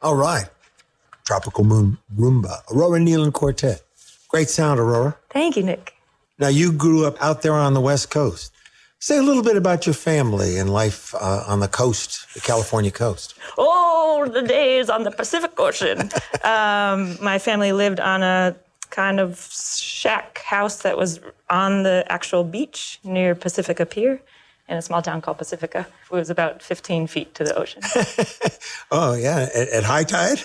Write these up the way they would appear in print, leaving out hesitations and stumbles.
All right. Tropical Moon Rumba. Aurora Neal and Quartet. Great sound, Aurora. Thank you, Nick. Now, you grew up out there on the West Coast. Say a little bit about your family and life on the coast, the California coast. Oh, the days on the Pacific Ocean. My family lived on a kind of shack house that was on the actual beach near Pacifica Pier in a small town called Pacifica. It was about 15 feet to the ocean. Oh, yeah. At high tide?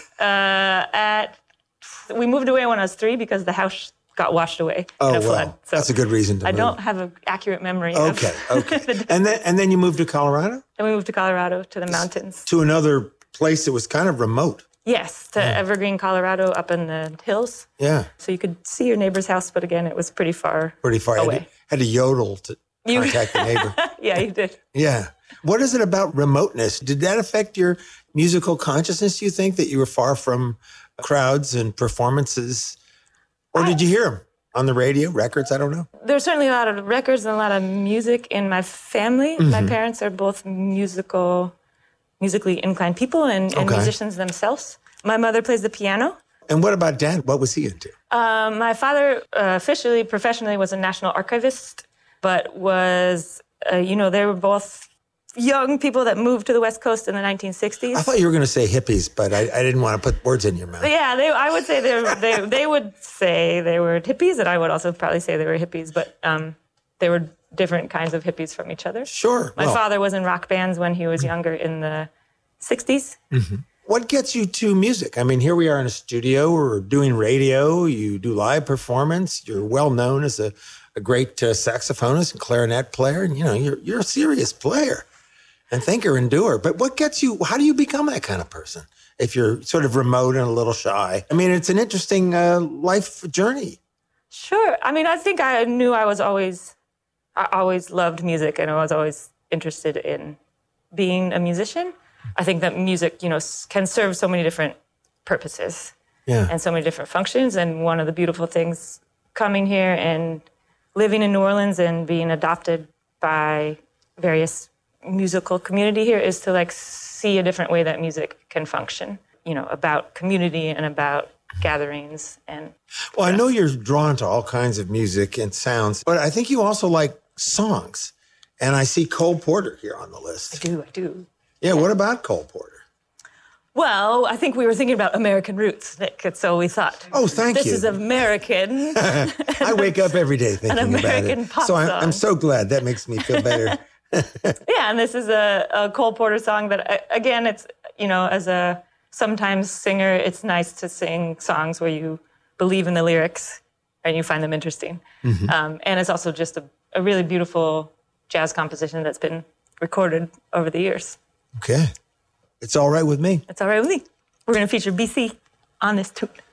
We moved away when I was 3 because the house got washed away in a flood. So that's a good reason to move. I don't have an accurate memory Okay. And then you moved to Colorado? Then we moved to Colorado, to the mountains. To another place that was kind of remote. Yes, to Evergreen, Colorado, up in the hills. Yeah. So you could see your neighbor's house, but again, it was pretty far away. Had to yodel to contact the neighbor. Yeah, you did. Yeah. What is it about remoteness? Did that affect your musical consciousness, do you think, that you were far from crowds and performances? Or did you hear them on the radio, records? I don't know. There's certainly a lot of records and a lot of music in my family. Mm-hmm. My parents are both musically inclined people and musicians themselves. My mother plays the piano. And what about Dad? What was he into? My father professionally was a national archivist, but was, they were both young people that moved to the West Coast in the 1960s. I thought you were going to say hippies, but I didn't want to put words in your mouth. But yeah, I would say they would say they were hippies, and I would also probably say they were hippies, but they were different kinds of hippies from each other. Sure. My father was in rock bands when he was younger in the 60s. Mm-hmm. What gets you to music? I mean, here we are in a studio. We're doing radio. You do live performance. You're well known as a great saxophonist and clarinet player. And, you're a serious player and thinker and doer. But what gets you, how do you become that kind of person if you're sort of remote and a little shy? I mean, it's an interesting life journey. Sure. I mean, I think I knew I always loved music, and I was always interested in being a musician. I think that music, can serve so many different purposes and so many different functions. And one of the beautiful things coming here and living in New Orleans and being adopted by various musical community here is to see a different way that music can function, about community and about gatherings. And well, I know you're drawn to all kinds of music and sounds, but I think you also like songs. And I see Cole Porter here on the list. I do. Yeah, what about Cole Porter? Well, I think we were thinking about American roots, Nick, and so we thought, thank you. This is American. I wake up every day thinking an American about it. Pop so song. I'm so glad. That makes me feel better. Yeah, and this is a Cole Porter song that, again, it's, as a sometimes singer, it's nice to sing songs where you believe in the lyrics and you find them interesting. Mm-hmm. And it's also just a really beautiful jazz composition that's been recorded over the years. Okay. It's all right with me. It's all right with me. We're going to feature BC on this tune.